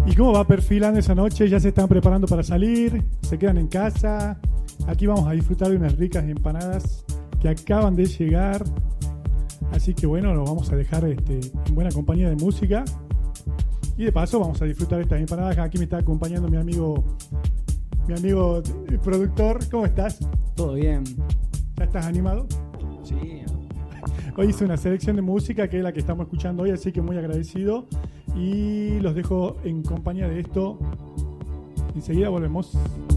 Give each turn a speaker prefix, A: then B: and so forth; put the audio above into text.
A: ¿Y cómo va perfilando esa noche? ¿Ya se están preparando para salir? ¿Se quedan en casa? Aquí vamos a disfrutar de unas ricas empanadas que acaban de llegar. Así que bueno, lo vamos a dejar en buena compañía de música. Y de paso vamos a disfrutar de estas empanadas. Aquí me está acompañando mi amigo productor. ¿Cómo estás?
B: Todo bien.
A: ¿Ya estás animado?
B: Sí.
A: Hoy hice una selección de música que es la que estamos escuchando hoy, así que muy agradecido. Y los dejo en compañía de esto. Enseguida volvemos.